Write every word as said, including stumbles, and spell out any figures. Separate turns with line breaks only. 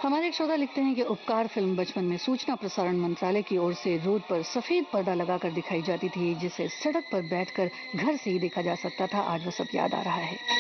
हमारे एक श्रोता लिखते हैं कि उपकार फिल्म बचपन में सूचना प्रसारण मंत्रालय की ओर से रोड पर सफेद पर्दा लगाकर दिखाई जाती थी, जिसे सड़क पर बैठकर घर से ही देखा जा सकता था। आज वो सब याद आ रहा है।